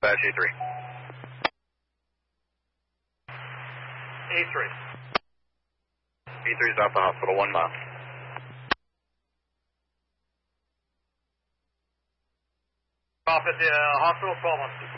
Batch A3. A3. A3 is off the hospital, 1 mile. Off at the hospital, 12 on.